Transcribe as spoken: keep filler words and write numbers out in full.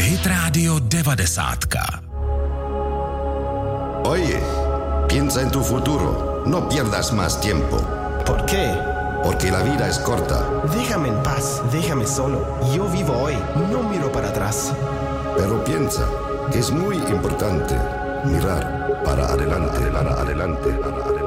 Hit Radio devadesátka. Oye, piensa en tu futuro. No pierdas más tiempo. ¿Por qué? Porque la vida es corta. Déjame en paz, déjame solo. Yo vivo hoy, no miro para atrás. Pero piensa que es muy importante mirar para adelante, para adelante, para adelante.